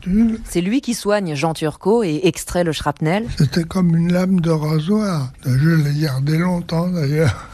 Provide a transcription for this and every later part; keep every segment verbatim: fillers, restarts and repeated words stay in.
fortune. C'est lui qui soigne Jean Turco et extrait le shrapnel. C'était comme une lame de rasoir. Je l'ai gardé longtemps d'ailleurs,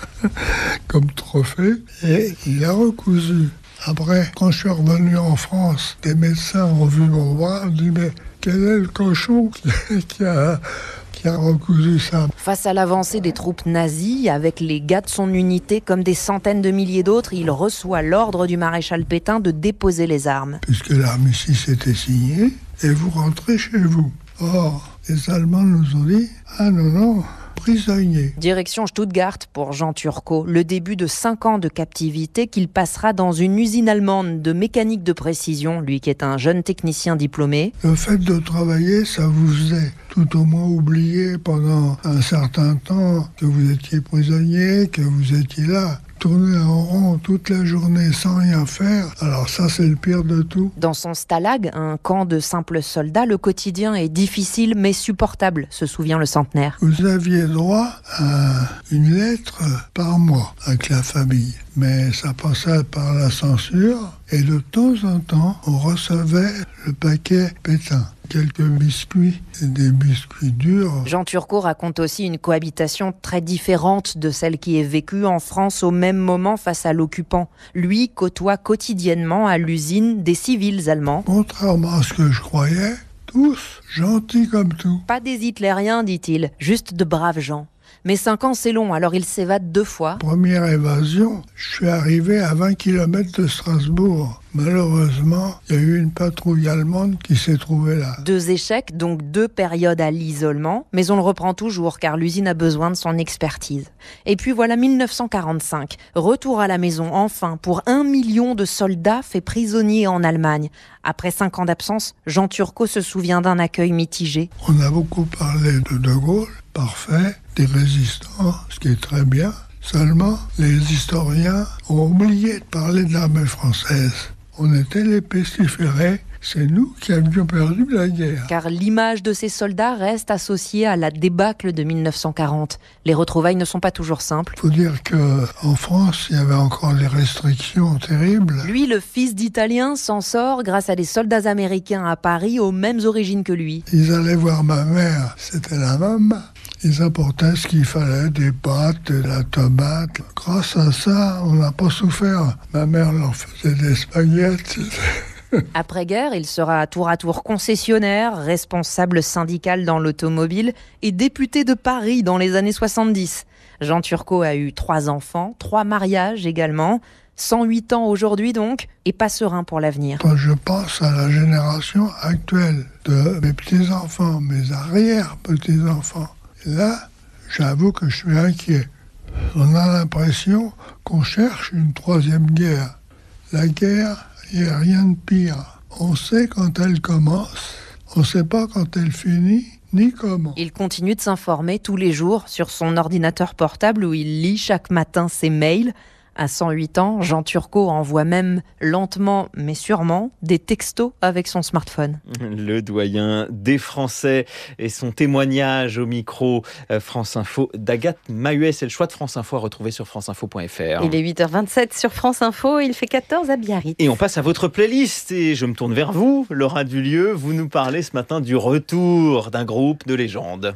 comme trophée. Et il a recousu. Après, quand je suis revenu en France, des médecins ont vu mon bras, ont dit « Mais quel est le cochon qui a, qui a recousu ça ?» Face à l'avancée des troupes nazies, avec les gars de son unité comme des centaines de milliers d'autres, il reçoit l'ordre du maréchal Pétain de déposer les armes. Puisque l'armistice était signé, et vous rentrez chez vous. Or, les Allemands nous ont dit « Ah non, non !» prisonnier. Direction Stuttgart pour Jean Turco, le début de cinq ans de captivité qu'il passera dans une usine allemande de mécanique de précision, lui qui est un jeune technicien diplômé. Le fait de travailler, ça vous faisait tout au moins oublier pendant un certain temps que vous étiez prisonnier, que vous étiez là. Tourner en rond toute la journée sans rien faire, alors ça c'est le pire de tout. Dans son stalag, un camp de simples soldats, le quotidien est difficile mais supportable, se souvient le centenaire. Vous aviez droit à une lettre par mois avec la famille, mais ça passait par la censure et de temps en temps on recevait le paquet Pétain. Quelques biscuits, des biscuits durs. Jean Turco raconte aussi une cohabitation très différente de celle qui est vécue en France au même moment face à l'occupant. Lui côtoie quotidiennement à l'usine des civils allemands. Contrairement à ce que je croyais, tous gentils comme tout. Pas des hitlériens, dit-il, juste de braves gens. Mais cinq ans, c'est long, alors il s'évade deux fois. Première évasion, je suis arrivé à vingt kilomètres de Strasbourg. Malheureusement, il y a eu une patrouille allemande qui s'est trouvée là. Deux échecs, donc deux périodes à l'isolement, mais on le reprend toujours car l'usine a besoin de son expertise. Et puis voilà mille neuf cent quarante-cinq, retour à la maison enfin pour un million de soldats faits prisonniers en Allemagne. Après cinq ans d'absence, Jean Turco se souvient d'un accueil mitigé. On a beaucoup parlé de De Gaulle, parfait, des résistants, ce qui est très bien. Seulement, les historiens ont oublié de parler de l'armée française. On était les pestiférés, c'est nous qui avions perdu la guerre. Car l'image de ces soldats reste associée à la débâcle de mille neuf cent quarante. Les retrouvailles ne sont pas toujours simples. Il faut dire qu'en France, il y avait encore des restrictions terribles. Lui, le fils d'Italien, s'en sort grâce à des soldats américains à Paris aux mêmes origines que lui. Ils allaient voir ma mère, c'était la même. Ils apportaient ce qu'il fallait, des pâtes, de la tomate. Grâce à ça, on n'a pas souffert. Ma mère leur faisait des spaghettis. Après-guerre, il sera tour à tour concessionnaire, responsable syndical dans l'automobile et député de Paris dans les années soixante-dix. Jean Turco a eu trois enfants, trois mariages également, cent huit ans aujourd'hui donc, et pas serein pour l'avenir. Quand je pense à la génération actuelle de mes petits-enfants, mes arrière-petits-enfants, là, j'avoue que je suis inquiet. On a l'impression qu'on cherche une troisième guerre. La guerre, il n'y a rien de pire. On sait quand elle commence, on ne sait pas quand elle finit, ni comment. Il continue de s'informer tous les jours sur son ordinateur portable où il lit chaque matin ses mails. À cent huit ans, Jean Turco envoie même lentement mais sûrement des textos avec son smartphone. Le doyen des Français et son témoignage au micro France Info d'Agathe Mahuet. C'est le choix de France Info à retrouver sur franceinfo point f r. Il est huit heures vingt-sept sur France Info, il fait quatorze à Biarritz. Et on passe à votre playlist et je me tourne vers vous, Laura Dulieu. Vous nous parlez ce matin du retour d'un groupe de légende.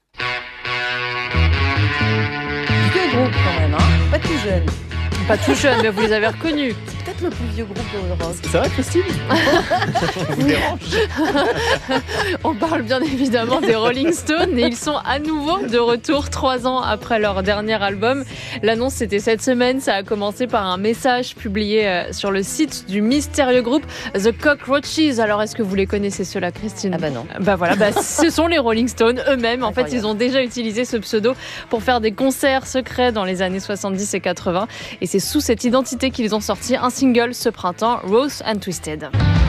Vieux groupe quand même, hein, pas tout jeune. Pas tout jeune, mais vous les avez reconnus. C'est peut-être le plus vieux groupe de rock. C'est vrai, Christine? On vous dérange? On parle bien évidemment des Rolling Stones et ils sont à nouveau de retour trois ans après leur dernier album. L'annonce, c'était cette semaine. Ça a commencé par un message publié sur le site du mystérieux groupe The Cockroaches. Alors, est-ce que vous les connaissez, ceux-là, Christine? Ah bah non. Bah voilà, bah, ce sont les Rolling Stones eux-mêmes. En Incroyable. Fait, ils ont déjà utilisé ce pseudo pour faire des concerts secrets dans les années soixante-dix et quatre-vingts. Et c'est sous cette identité qu'ils ont sorti un single ce printemps, Rose and Twisted.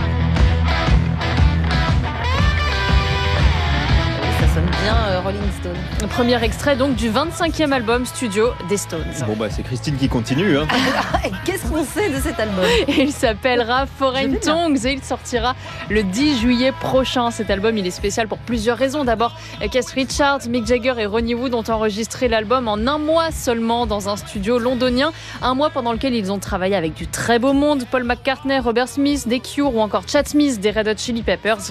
Ça sonne bien euh, Rolling Stone. Le premier extrait donc du vingt-cinquième album studio des Stones. Bon bah c'est Christine qui continue. Hein. Qu'est-ce qu'on sait de cet album? Il s'appellera Foreign Tongues et il sortira le dix juillet prochain. Cet album il est spécial pour plusieurs raisons. D'abord, Keith Richards, Mick Jagger et Ronnie Wood ont enregistré l'album en un mois seulement dans un studio londonien. Un mois pendant lequel ils ont travaillé avec du très beau monde. Paul McCartney, Robert Smith, The Cure ou encore Chad Smith des Red Hot Chili Peppers.